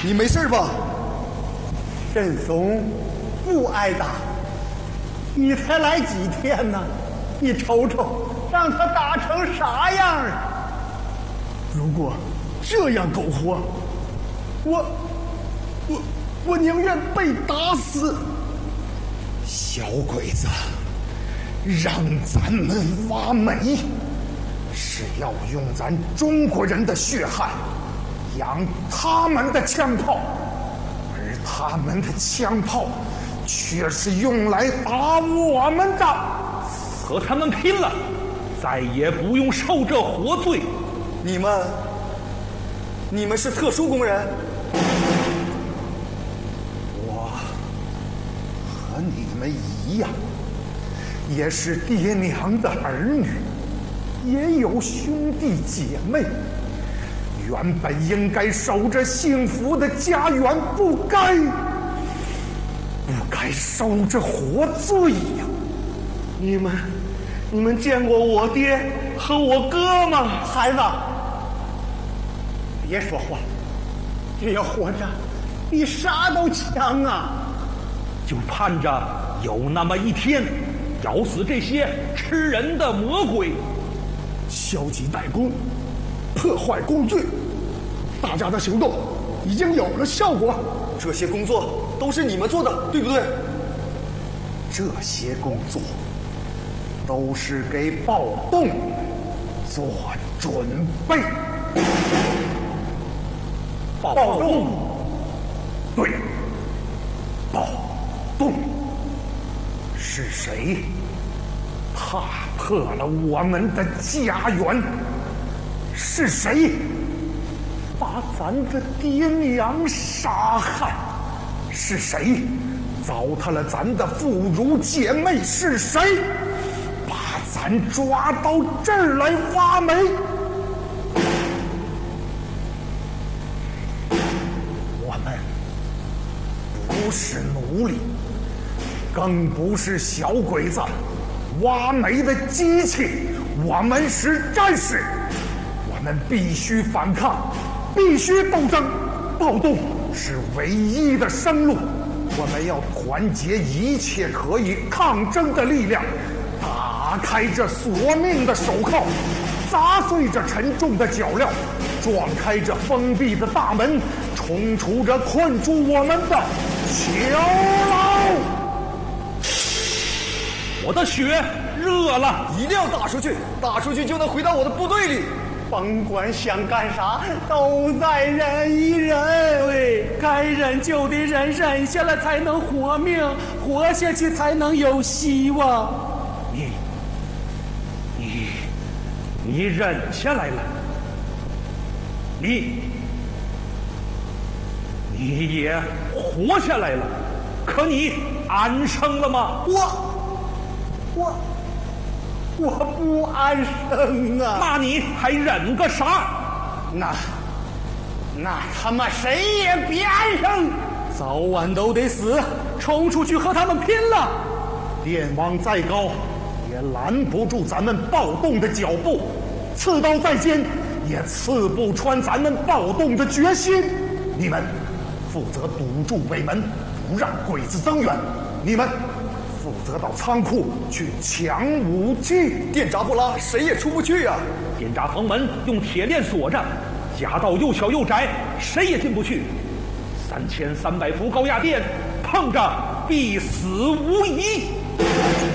你没事吧？ 沈松不挨打，你才来几天呢？你瞅瞅，让他打成啥样啊！ 如果这样苟活，我宁愿被打死。 小鬼子，让咱们挖煤，是要用咱中国人的血汗养他们的枪炮，而他们的枪炮却是用来打我们的。 和他们拼了，再也不用受这活罪。 你们是特殊工人？ 我和你们一样，也是爹娘的儿女，也有兄弟姐妹。原本应该守着幸福的家园，不该受着活罪呀！ 你们见过我爹和我哥吗？孩子，别说话，只要活着，比啥都强啊！ 就盼着有那么一天，咬死这些吃人的魔鬼。 消极怠工，破坏工具，大家的行动已经有了效果。这些工作都是你们做的，对不对？ 这些工作都是给暴动做准备。 暴动？ 对，暴动。是谁踏破了我们的家园？是谁把咱的爹娘杀害？是谁糟蹋了咱的妇孺姐妹？是谁把咱抓到这儿来挖煤？我们不是奴隶，更不是小鬼子挖煤的机器，我们是战士，我们必须反抗，必须斗争，暴动是唯一的生路。我们要团结一切可以抗争的力量，打开这索命的手铐，砸碎这沉重的脚镣，撞开这封闭的大门，冲出这困住我们的囚牢。 我的血热了， 一定要打出去，打出去就能回到我的部队里。 甭管想干啥，都再忍一忍。对，该忍就得忍，忍下来才能活命，活下去才能有希望。 你忍下来了，你也活下来了，可你安生了吗？ 我不安生啊！ 那你还忍个啥？ 那他妈谁也别安生，早晚都得死，冲出去和他们拼了！ 电网再高，也拦不住咱们暴动的脚步；刺刀再尖，也刺不穿咱们暴动的决心。你们负责堵住北门，不让鬼子增援；你们负责到仓库去抢武器。 电闸不拉，谁也出不去呀！ 电闸房门用铁链锁着，夹道又小又窄，谁也进不去。3300伏高压电，碰着必死无疑。